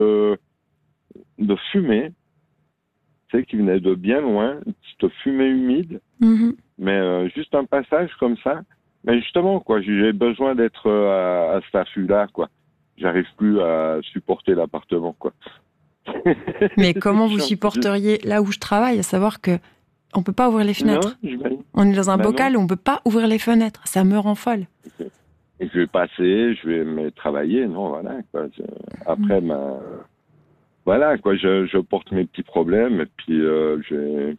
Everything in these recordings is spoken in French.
de fumée, tu sais, qui venait de bien loin, cette fumée humide, mais juste un passage comme ça. Mais justement, quoi, j'ai besoin d'être à cet affût-là, quoi. J'arrive plus à supporter l'appartement, quoi. Mais comment vous supporteriez là où je travaille, à savoir que on peut pas ouvrir les fenêtres. On est dans un bocal où on peut pas ouvrir les fenêtres. Ça me rend folle. Et je vais passer, je vais me travailler, non, voilà, quoi. Après, voilà, quoi, je porte mes petits problèmes et puis je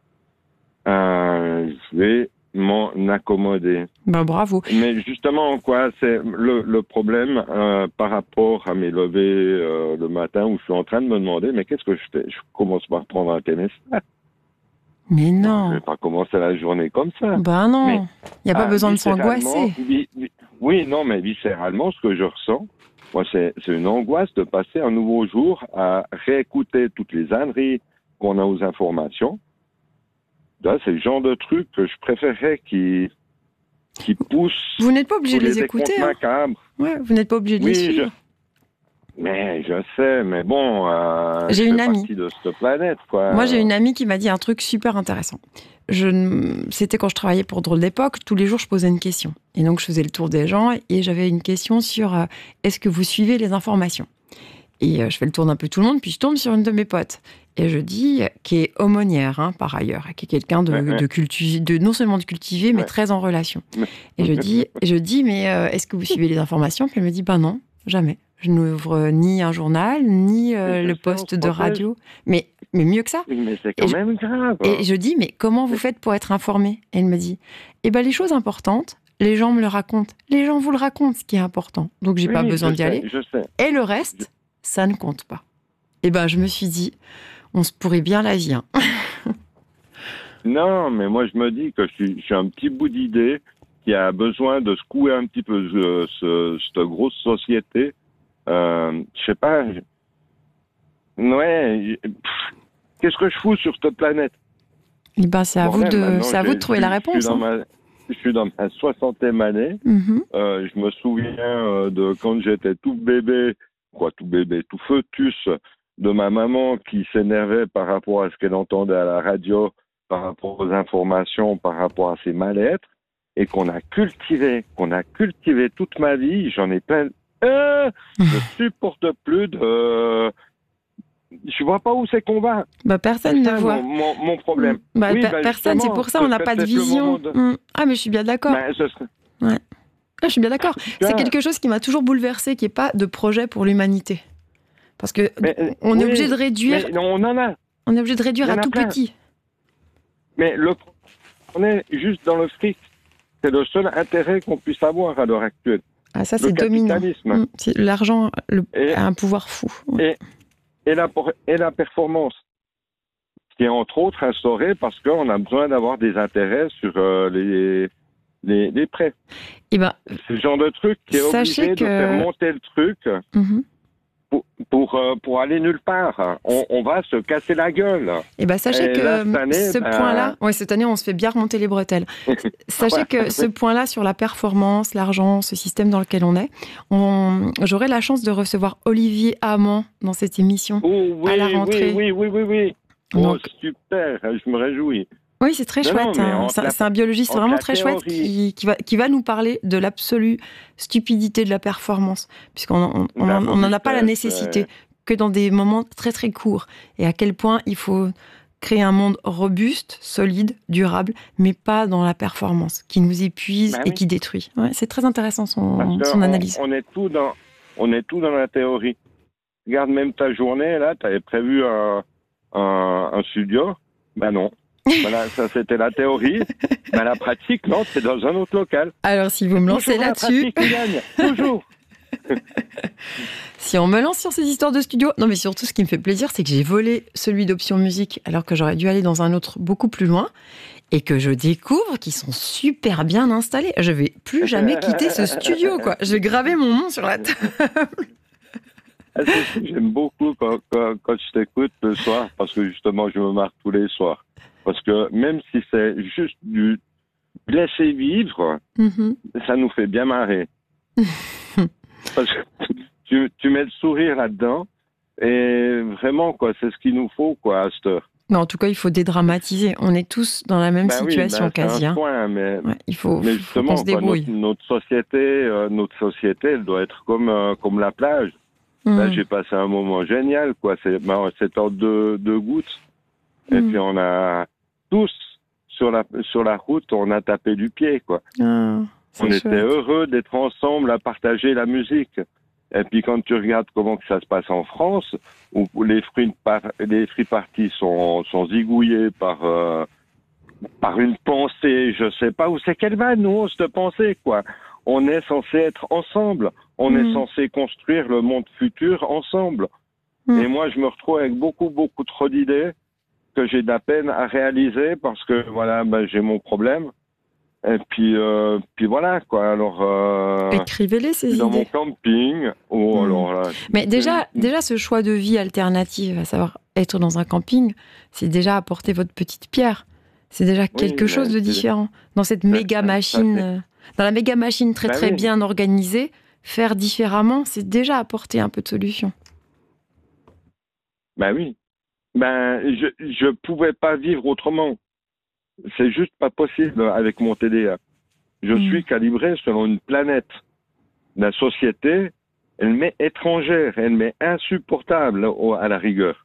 vais m'en accommoder. Ben, bravo. Mais justement, quoi, c'est le problème par rapport à mes levées le matin où je suis en train de me demander, mais qu'est-ce que je fais? Je commence par prendre un tennis. Mais non. Je vais pas commencer la journée comme ça. Ben non. Il n'y a pas besoin de s'angoisser. Oui, non, mais viscéralement, ce que je ressens, moi, c'est une angoisse de passer un nouveau jour à réécouter toutes les âneries qu'on a aux informations. Là, c'est le genre de truc que je préférerais qui pousse. Vous n'êtes pas obligé de les écouter. Hein. Ouais, vous n'êtes pas obligé de les suivre. Mais je sais, mais bon, j'ai une amie de cette planète, quoi. Moi, j'ai une amie qui m'a dit un truc super intéressant. C'était quand je travaillais pour Drôle d'époque. Tous les jours, je posais une question. Et donc, je faisais le tour des gens et j'avais une question sur est-ce que vous suivez les informations? Et je fais le tour d'un peu tout le monde, puis je tombe sur une de mes potes. Et je dis, qui est aumônière, hein, par ailleurs, qui est quelqu'un non seulement de cultivé, mais très en relation. Et je dis, mais est-ce que vous suivez les informations? Puis elle me dit, ben non, jamais. Je n'ouvre ni un journal, ni le poste de radio. Mais mieux que ça. Mais c'est quand même grave. Et je dis, mais comment vous faites pour être informé? Et elle me dit, eh ben les choses importantes, les gens me le racontent. Les gens vous le racontent, ce qui est important. Donc, j'ai pas besoin d'y aller. Et le reste, ça ne compte pas. Et ben, je me suis dit, on se pourrit bien la vie. Hein. Non, mais moi, je me dis que je suis un petit bout d'idée qui a besoin de secouer un petit peu cette grosse société. Je sais pas. Ouais. Qu'est-ce que je fous sur cette planète? Eh ben, c'est à vous de trouver la réponse. Je suis dans ma 60e année. Je me souviens de quand j'étais tout bébé, tout fœtus, de ma maman qui s'énervait par rapport à ce qu'elle entendait à la radio, par rapport aux informations, par rapport à ses mal-être, et qu'on a cultivé toute ma vie. J'en ai plein. Je supporte plus de. Je vois pas où c'est qu'on va. Bah, personne ne voit. Mon problème. Bah, personne, c'est pour ça, on n'a pas de vision. Ah, mais je suis bien d'accord. Ouais. Ah, je suis bien d'accord. C'est quelque chose qui m'a toujours bouleversée, qui n'est pas de projet pour l'humanité. Parce que on est obligé de réduire. On en a. On est obligé de réduire à tout petit. Mais on est juste dans le fric. C'est le seul intérêt qu'on puisse avoir à l'heure actuelle. Ah, ça, c'est dominant. L'argent a un pouvoir fou. Et la performance, qui est entre autres instaurée parce qu'on a besoin d'avoir des intérêts sur les prêts. Et ben, c'est le genre de truc qui est obligé de faire monter le truc pour aller nulle part. On va se casser la gueule. Et ben, sachez que ce point-là, cette année, on se fait bien remonter les bretelles. Sachez que ce point-là sur la performance, l'argent, ce système dans lequel on est, j'aurai la chance de recevoir Olivier Hamon dans cette émission à la rentrée. Oui. Donc, super, je me réjouis. Oui, c'est très chouette. C'est un biologiste vraiment très chouette qui va nous parler de l'absolue stupidité de la performance, puisqu'on n'en a pas la nécessité que dans des moments très très courts. Et à quel point il faut créer un monde robuste, solide, durable, mais pas dans la performance, qui nous épuise et qui détruit. Ouais, c'est très intéressant son analyse. On est tout dans la théorie. Regarde même ta journée, là, tu avais prévu un studio. Ben non. Voilà, ça c'était la théorie. Mais la pratique, non, c'est dans un autre local. Alors, si vous me lancez là-dessus. Toujours. Si on me lance sur ces histoires de studio. Non, mais surtout, ce qui me fait plaisir, c'est que j'ai volé celui d'Option Musique, alors que j'aurais dû aller dans un autre beaucoup plus loin. Et que je découvre qu'ils sont super bien installés. Je vais plus jamais quitter ce studio, quoi. Je vais graver mon nom sur la table. J'aime beaucoup quand je t'écoute le soir, parce que justement, je me marre tous les soirs. Parce que même si c'est juste du laisser vivre, ça nous fait bien marrer. Parce que tu mets le sourire là-dedans, Et vraiment, quoi, c'est ce qu'il nous faut, quoi, à cette heure. Mais en tout cas, il faut dédramatiser. On est tous dans la même situation, quasi. C'est un soin, mais faut justement, qu'on se débrouille. Notre société, elle doit être comme la plage. Là, j'ai passé un moment génial, quoi. C'est en deux gouttes. Et puis, on a tous, sur la route, on a tapé du pied, quoi. On était heureux d'être ensemble à partager la musique. Et puis, quand tu regardes comment que ça se passe en France, où les free parties sont zigouillés par une pensée, je sais pas où c'est qu'elle va, nous, cette pensée, quoi. On est censé être ensemble. On est censé construire le monde futur ensemble. Et moi, je me retrouve avec beaucoup, beaucoup trop d'idées que j'ai de la peine à réaliser parce que, voilà, j'ai mon problème. Et puis voilà, quoi. Alors, écrivez-les, ces idées. Dans mon camping. Alors, là, mais déjà, ce choix de vie alternative, à savoir être dans un camping, c'est déjà apporter votre petite pierre. C'est déjà quelque chose de différent. Dans cette méga machine, dans la méga machine très bien organisée, faire différemment, c'est déjà apporter un peu de solution. Oui. Je pouvais pas vivre autrement. C'est juste pas possible avec mon TDA. Je suis calibré selon une planète. La société, elle m'est étrangère, elle m'est insupportable à la rigueur.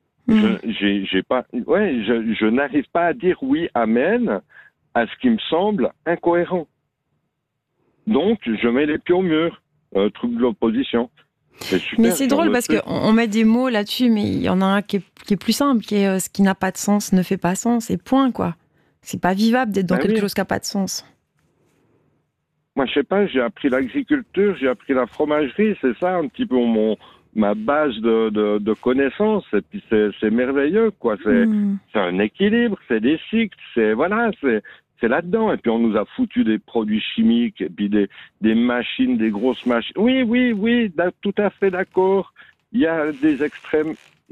Je n'arrive pas à dire oui, amen, à ce qui me semble incohérent. Donc, je mets les pieds au mur, truc de l'opposition. Mais c'est drôle parce qu'on met des mots là-dessus, mais il y en a un qui est plus simple, qui est ce qui n'a pas de sens ne fait pas sens, et point, quoi. C'est pas vivable d'être dans quelque chose qui n'a pas de sens. Moi, je sais pas, j'ai appris l'agriculture, j'ai appris la fromagerie, c'est ça un petit peu ma base de connaissances, et puis c'est merveilleux, quoi. C'est un équilibre, c'est des cycles, c'est là-dedans. Et puis on nous a foutu des produits chimiques, et puis des machines, des grosses machines. Oui, tout à fait d'accord. Il y a des extrêmes.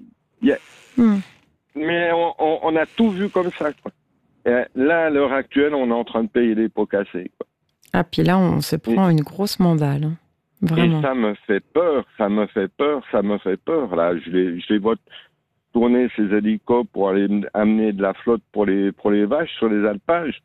Mais on a tout vu comme ça, quoi. Et là, à l'heure actuelle, on est en train de payer les pots cassés, quoi. Ah, puis là, on se prend une grosse mandale. Hein. Vraiment. Et ça me fait peur. Là, je les vois tourner ces hélicos pour aller amener de la flotte pour les vaches sur les alpages.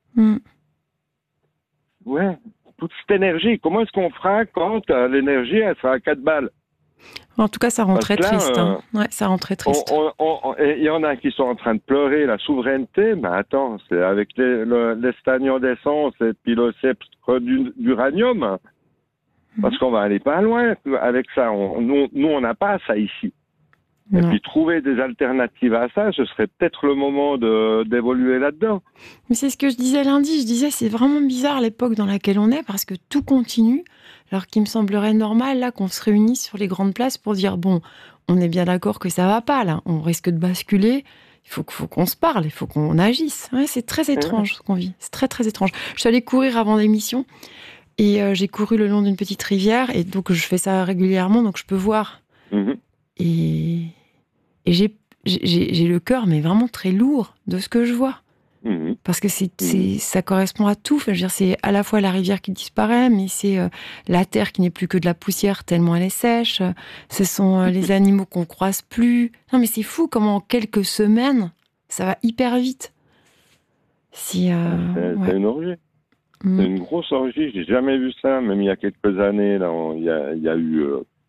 Ouais, toute cette énergie, comment est-ce qu'on fera quand l'énergie, elle sera à 4 balles? En tout cas, ça rend très triste. Ça rend très triste. Il y en a qui sont en train de pleurer la souveraineté. Mais attends, c'est avec l'estagnon d'essence et puis le sceptre d'uranium. Parce qu'on va aller pas loin avec ça. Nous, on n'a pas ça ici. Et puis trouver des alternatives à ça, ce serait peut-être le moment d'évoluer là-dedans. Mais c'est ce que je disais lundi. Je disais, c'est vraiment bizarre l'époque dans laquelle on est parce que tout continue. Alors qu'il me semblerait normal là qu'on se réunisse sur les grandes places pour dire bon, on est bien d'accord que ça va pas là, on risque de basculer. Il faut qu'on se parle, il faut qu'on agisse. Ouais, c'est très étrange ce qu'on vit. C'est très très étrange. Je suis allée courir avant l'émission et j'ai couru le long d'une petite rivière et donc je fais ça régulièrement donc je peux voir. Et j'ai le cœur mais vraiment très lourd de ce que je vois. Parce que ça correspond à tout. Enfin, je veux dire, c'est à la fois la rivière qui disparaît, mais c'est la terre qui n'est plus que de la poussière tellement elle est sèche. Ce sont les animaux qu'on croise plus. Non, mais c'est fou comment en quelques semaines, ça va hyper vite. C'est une orgie. C'est une grosse orgie. J'ai jamais vu ça, même il y a quelques années. Là, il y a eu...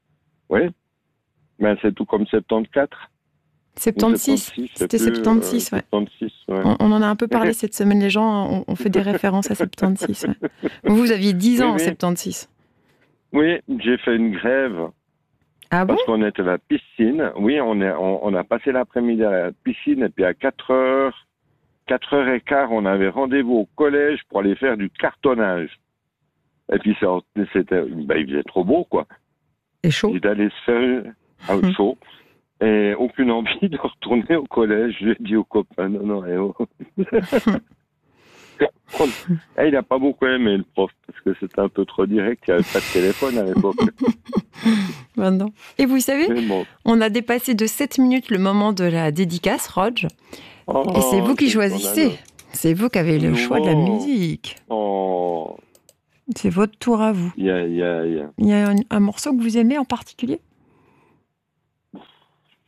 Mais c'est tout comme 74. 76, c'était 76, ouais. 76, ouais. On en a un peu parlé cette semaine, les gens ont fait des références à 76. Ouais. Vous aviez 10 ans en 76. Oui, j'ai fait une grève. Ah bon? Parce qu'on était à la piscine. Oui, on a passé l'après-midi à la piscine et puis à 4h15, on avait rendez-vous au collège pour aller faire du cartonnage. Et puis il faisait trop beau, quoi. Et chaud. Il allait se faire chaud. Et aucune envie de retourner au collège. J'ai dit aux copains, non, il n'a pas beaucoup aimé le prof, parce que c'était un peu trop direct, il n'y avait pas de téléphone à l'époque. Maintenant. Et vous savez, on a dépassé de 7 minutes le moment de la dédicace, Rodge. Et c'est vous qui choisissez. C'est vous qui avez le choix de la musique. C'est votre tour à vous. Il y a un morceau que vous aimez en particulier?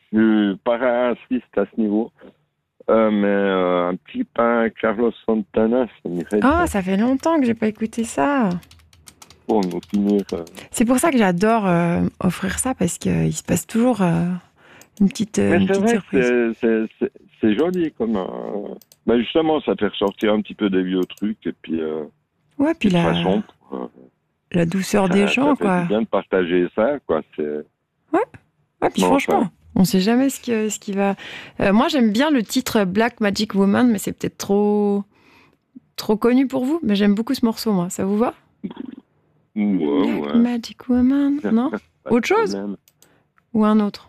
suis pas raciste à ce niveau. Mais un petit pain Carlos Santana, ça m'irait bien. Ah, ça fait longtemps que j'ai pas écouté ça. Pour nous finir. C'est pour ça que j'adore offrir ça, parce qu'il se passe toujours une petite surprise. C'est joli comme. Ben justement, ça fait ressortir un petit peu des vieux trucs et puis. Ouais, puis la douceur des gens, ça quoi. fait bien de partager ça, quoi. Ouais, puis franchement, on sait jamais ce qui va. Moi, j'aime bien le titre Black Magic Woman, mais c'est peut-être trop connu pour vous. Mais j'aime beaucoup ce morceau, moi. Ça vous va? Ouais. Magic Woman, non? Autre chose? Ou un autre?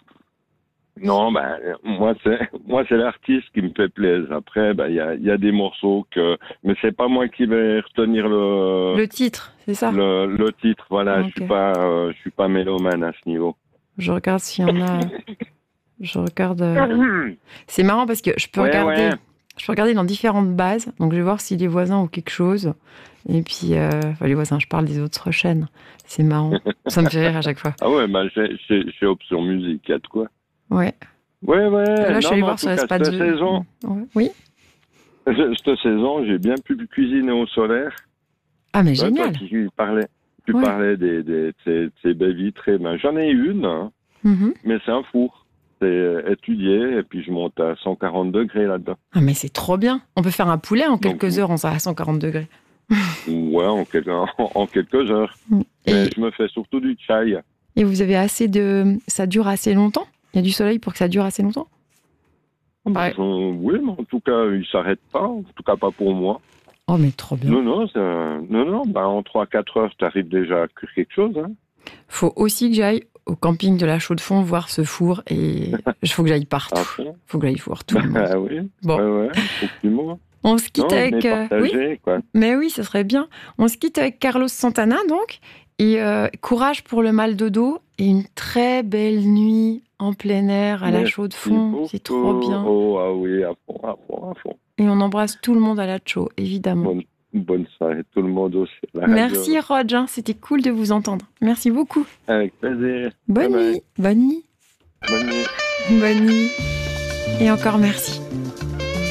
Non, ben moi c'est l'artiste qui me fait plaisir. Après, ben il y a des morceaux mais c'est pas moi qui vais retenir le titre, c'est ça? Le titre, voilà. Okay. Je suis pas mélomane à ce niveau. Je regarde s'il y en a. Je regarde. C'est marrant parce que je peux regarder. Ouais. Je peux regarder dans différentes bases. Donc je vais voir si les voisins ont quelque chose. Et puis les voisins, je parle des autres chaînes. C'est marrant. Ça me fait rire à chaque fois. Ah ouais, ben j'ai option musique, il y a de quoi. Ouais. Ouais. Là, je suis allée voir sur l'espace de saison. Ouais. Oui. Cette saison, j'ai bien pu cuisiner au solaire. Ah, mais génial. Toi, tu parlais de ces baies vitrées. Ben, j'en ai une, hein, mais c'est un four. C'est étudié, et puis je monte à 140 degrés là-dedans. Ah, mais c'est trop bien. On peut faire un poulet en quelques heures, à 140 degrés. Ouais, en quelques heures. Mais je me fais surtout du chai. Et vous avez assez de... Ça dure assez longtemps? Il y a du soleil pour que ça dure assez longtemps? Oui, mais en tout cas, il ne s'arrête pas. En tout cas, pas pour moi. Oh, mais trop bien. Non, en 3-4 heures, tu arrives déjà à cuire quelque chose. Hein. Faut aussi que j'aille au camping de la Chaux-de-Fonds voir ce four, et il faut que j'aille partout. Faut que j'aille voir tout le monde. Ah oui, bon. Ouais, effectivement. On se quitte avec... oui. Quoi. Mais oui, ça serait bien. On se quitte avec Carlos Santana, donc. Et courage pour le mal de dos et une très belle nuit en plein air à la Chaux-de-Fonds. C'est trop bien. Oh, ah oui, à fond. Et on embrasse tout le monde à la Chaux, évidemment. Bonne soirée, tout le monde aussi. Merci, Rodj. C'était cool de vous entendre. Merci beaucoup. Avec plaisir. Bonne nuit. Bonne nuit. Bonne nuit. Bonne nuit. Et encore merci.